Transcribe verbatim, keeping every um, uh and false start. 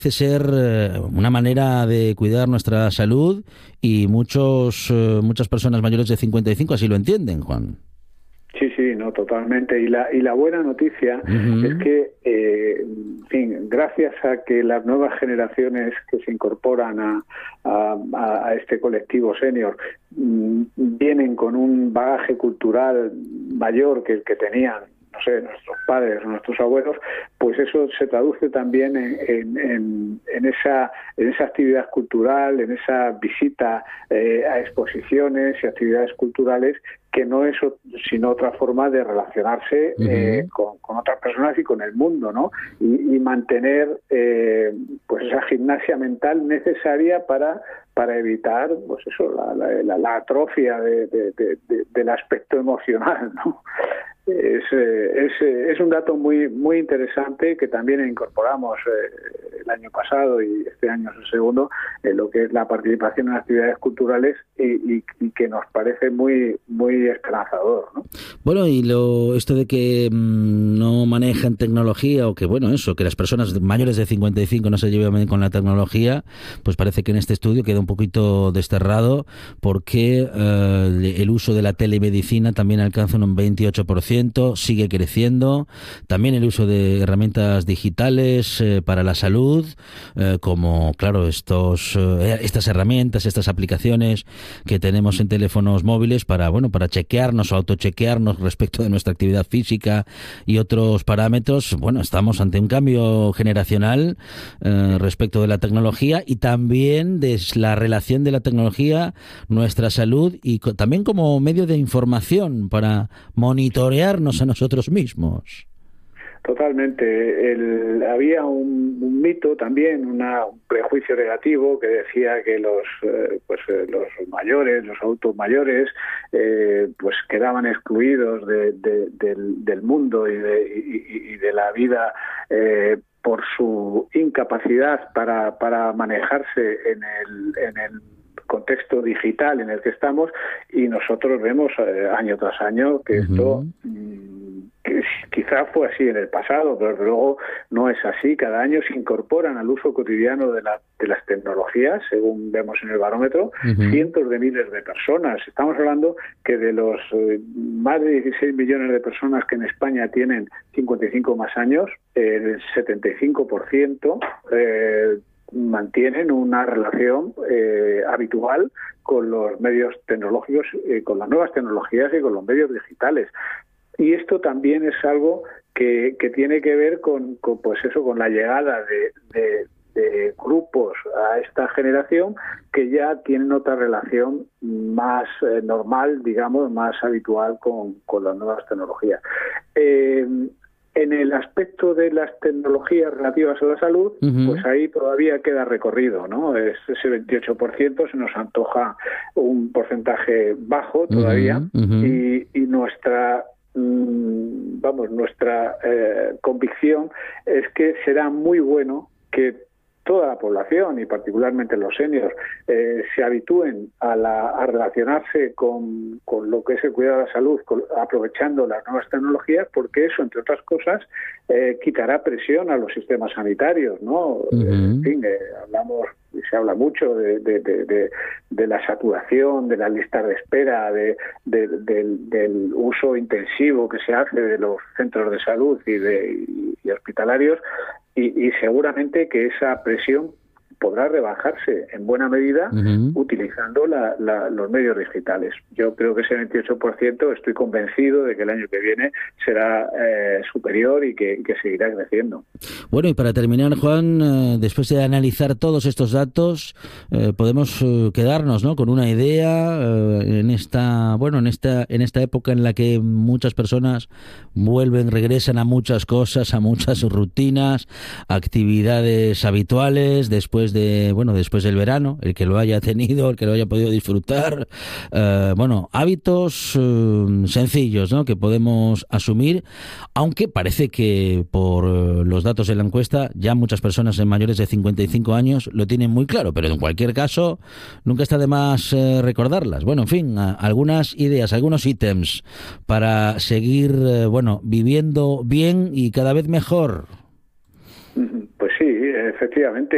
ser eh, una manera de cuidar nuestra salud y muchos eh, muchas personas mayores de cincuenta y cinco así lo entienden, Juan. Sí, sí, no, totalmente. Y la y la buena noticia uh-huh. es que, eh, en fin, gracias a que las nuevas generaciones que se incorporan a, a, a este colectivo senior mmm, vienen con un bagaje cultural mayor que el que tenían, no sé, nuestros padres o nuestros abuelos, pues eso se traduce también en, en, en, en esa en esa actividad cultural, en esa visita eh, a exposiciones y actividades culturales, que no es sino otra forma de relacionarse uh-huh. eh, con, con otras personas y con el mundo, ¿no? Y, y mantener eh, pues esa gimnasia mental necesaria para para evitar pues eso la, la, la, la atrofia de, de, de, de, del aspecto emocional, ¿no? Es, es, es un dato muy muy interesante que también incorporamos eh, el año pasado y este año es el segundo, en lo que es la participación en actividades culturales y, y, y que nos parece muy muy esperanzador, ¿no? Bueno, y lo esto de que mmm, no manejan tecnología o que, bueno, eso, que las personas mayores de cincuenta y cinco no se lleven bien con la tecnología, pues parece que en este estudio queda un poquito desterrado porque eh, el uso de la telemedicina también alcanza un veintiocho por ciento, sigue creciendo. También el uso de herramientas digitales eh, para la salud, eh, como, claro, estos eh, estas herramientas, estas aplicaciones que tenemos en teléfonos móviles para, bueno, para chequearnos o autochequearnos respecto de nuestra actividad física y otros parámetros. Bueno, estamos ante un cambio generacional eh, respecto de la tecnología y también de la relación de la tecnología, nuestra salud y co- también como medio de información para monitorearnos a nosotros mismos. Totalmente. El, había un, un mito también, una, un prejuicio negativo que decía que los eh, pues eh, los mayores, los adultos mayores, eh, pues quedaban excluidos de, de, del, del mundo y de, y, y de la vida eh, por su incapacidad para, para manejarse en el, en el contexto digital en el que estamos, y nosotros vemos eh, año tras año que uh-huh. esto mmm, que quizá fue así en el pasado, pero luego no es así. Cada año se incorporan al uso cotidiano de, la, de las tecnologías, según vemos en el barómetro, uh-huh. cientos de miles de personas. Estamos hablando que de los eh, más de dieciséis millones de personas que en España tienen cincuenta y cinco más años, eh, el setenta y cinco por ciento eh, mantienen una relación eh, habitual con los medios tecnológicos, eh, con las nuevas tecnologías y con los medios digitales. Y esto también es algo que, que tiene que ver con, con pues eso, con la llegada de, de, de grupos a esta generación que ya tienen otra relación más eh, normal, digamos, más habitual con, con las nuevas tecnologías. Eh, En el aspecto de las tecnologías relativas a la salud, uh-huh. pues ahí todavía queda recorrido, ¿no? Es ese veintiocho por ciento se nos antoja un porcentaje bajo todavía, uh-huh. Uh-huh. y, y nuestra mmm, vamos, nuestra eh, convicción es que será muy bueno que toda la población, y particularmente los seniors, eh, se habitúen a, la, a relacionarse con, con lo que es el cuidado de la salud, con, aprovechando las nuevas tecnologías, porque eso, entre otras cosas, eh, quitará presión a los sistemas sanitarios, ¿no? Uh-huh. En fin, eh, hablamos y se habla mucho de, de, de, de, de la saturación, de las listas de espera, de, de, de, del uso intensivo que se hace de los centros de salud y, de, y, y hospitalarios, y, y seguramente que esa presión podrá rebajarse en buena medida uh-huh. utilizando la, la, los medios digitales. Yo creo que ese veintiocho por ciento estoy convencido de que el año que viene será eh, superior y que, que seguirá creciendo. Bueno, y para terminar, Juan, eh, después de analizar todos estos datos, eh, podemos eh, quedarnos, ¿no?, con una idea eh, en esta, bueno, en esta, en esta época en la que muchas personas vuelven, regresan a muchas cosas, a muchas rutinas, actividades habituales después de, bueno, después del verano, el que lo haya tenido, el que lo haya podido disfrutar, eh, bueno, hábitos eh, sencillos, ¿no?, que podemos asumir, aunque parece que por eh, los datos de la encuesta ya muchas personas en mayores de cincuenta y cinco años lo tienen muy claro, pero en cualquier caso nunca está de más eh, recordarlas. Bueno, en fin, a, algunas ideas, algunos ítems para seguir, eh, bueno, viviendo bien y cada vez mejor. Pues sí, efectivamente.